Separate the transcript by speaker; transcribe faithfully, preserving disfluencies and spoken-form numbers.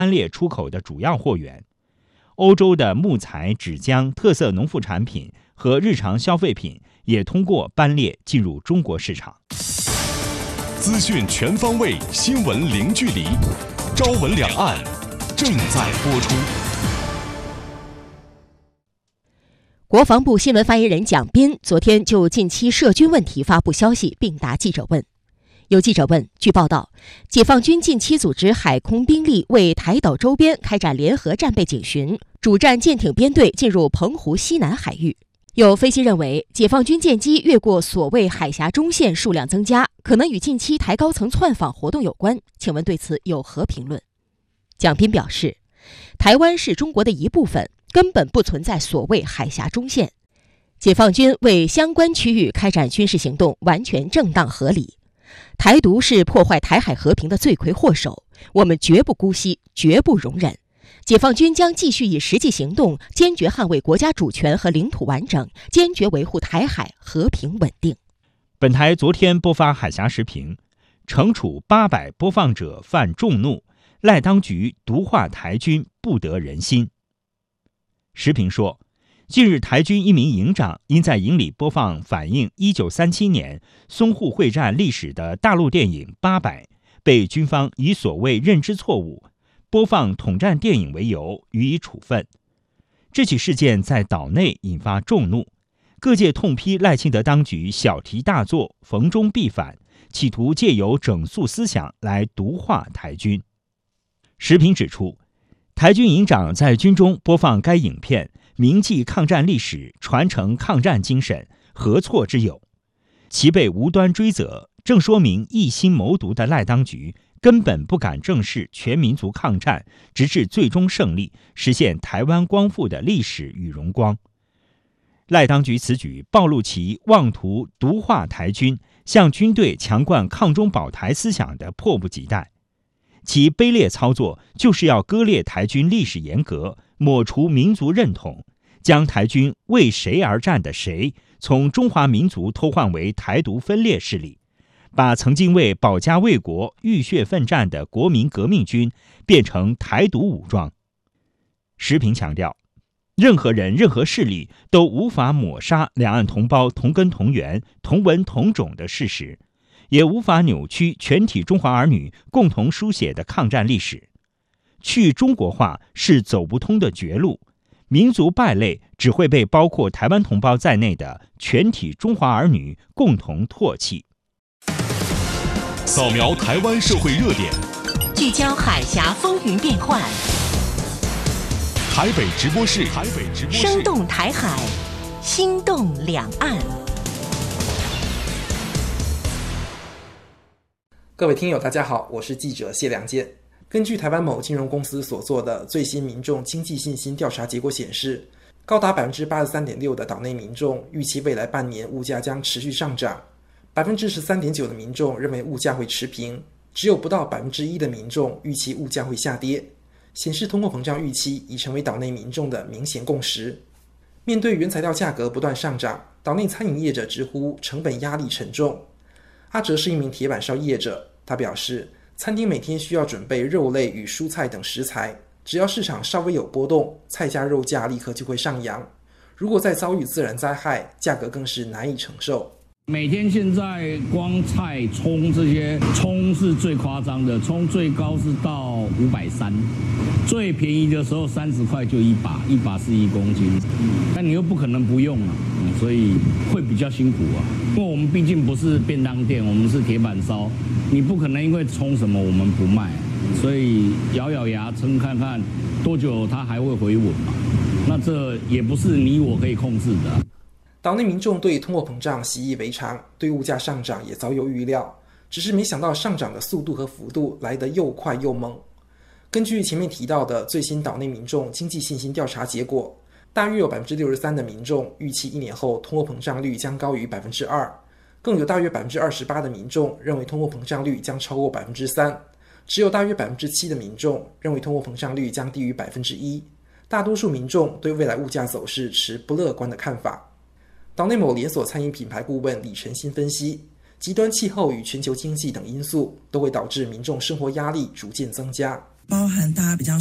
Speaker 1: 班列出口的主要货源。欧洲的木材、纸浆、特色农副产品和日常消费品也通过班列进入中国市场。
Speaker 2: 资讯全方位，新闻零距离。朝闻两岸正在播出。
Speaker 3: 国防部新闻发言人蒋斌昨天就近期涉军问题发布消息，并答记者问。有记者问，据报道，解放军近期组织海空兵力为台岛周边开展联合战备警巡，主战舰艇编队进入澎湖西南海域。有分析认为，解放军舰机越过所谓海峡中线数量增加，可能与近期台高层窜访活动有关。请问对此有何评论？蒋斌表示，台湾是中国的一部分，根本不存在所谓海峡中线。解放军为相关区域开展军事行动完全正当合理。台独是破坏台海和平的罪魁祸首，我们绝不姑息，绝不容忍。解放军将继续以实际行动坚决捍卫国家主权和领土完整，坚决维护台海和平稳定。
Speaker 1: 本台昨天播发海峡时评，惩处八百播放者犯众怒，赖当局毒化台军不得人心。时评说，近日台军一名营长因在营里播放反映一九三七年淞沪会战历史的大陆电影《八百》，被军方以所谓认知错误播放统战电影为由予以处分。这起事件在岛内引发众怒，各界痛批赖清德当局小题大做，逢中必反，企图借由整肃思想来毒化台军。时评指出，台军营长在军中播放该影片，铭记抗战历史，传承抗战精神，何错之有？其被无端追责，正说明一心谋独的赖当局根本不敢正视全民族抗战，直至最终胜利，实现台湾光复的历史与荣光。赖当局此举暴露其妄图毒化台军，向军队强灌抗中保台思想的迫不及待。其卑劣操作就是要割裂台军历史沿革，抹除民族认同，将台军为谁而战的谁从中华民族偷换为台独分裂势力，把曾经为保家卫国浴血奋战的国民革命军变成台独武装。时评强调，任何人任何势力都无法抹杀两岸同胞同根同源同文同种的事实，也无法扭曲全体中华儿女共同书写的抗战历史。去中国化是走不通的绝路，民族败类只会被包括台湾同胞在内的全体中华儿女共同唾弃。
Speaker 2: 扫描台湾社会热点，
Speaker 4: 聚焦海峡风云变幻，
Speaker 2: 台北直播室，台北直播室，
Speaker 4: 生动台海，心动两岸。
Speaker 5: 各位听友大家好，我是记者谢良健。根据台湾某金融公司所做的最新民众经济信心调查结果显示，高达 百分之八十三点六 的岛内民众预期未来半年物价将持续上涨， 百分之十三点九 的民众认为物价会持平，只有不到 百分之一 的民众预期物价会下跌，显示通货膨胀预期已成为岛内民众的明显共识。面对原材料价格不断上涨，岛内餐饮业者直呼成本压力沉重。阿哲是一名铁板烧业者，他表示，餐厅每天需要准备肉类与蔬菜等食材，只要市场稍微有波动，菜价肉价立刻就会上扬。如果再遭遇自然灾害，价格更是难以承受。
Speaker 6: 每天现在光菜、葱这些，葱是最夸张的，葱最高是到五百三，最便宜的时候三十块就一把，一把是一公斤，但你又不可能不用啊，嗯，所以会比较辛苦啊。因为我们毕竟不是便当店，我们是铁板烧，你不可能因为葱什么我们不卖，所以咬咬牙撑看看多久它还会回稳嘛。那这也不是你我可以控制的。
Speaker 5: 岛内民众对通货膨胀习以为常，对物价上涨也早有预料，只是没想到上涨的速度和幅度来得又快又猛。根据前面提到的最新岛内民众经济信心调查结果，大约有 百分之六十三 的民众预期一年后通货膨胀率将高于 百分之二， 更有大约 百分之二十八 的民众认为通货膨胀率将超过 百分之三， 只有大约 百分之七 的民众认为通货膨胀率将低于 百分之一， 大多数民众对未来物价走势持不乐观的看法。岛内某连锁餐饮品牌顾问李晨新分析，极端气候与全球经济等因素都会导致民众生活压力逐渐增加。
Speaker 7: 包含大家比较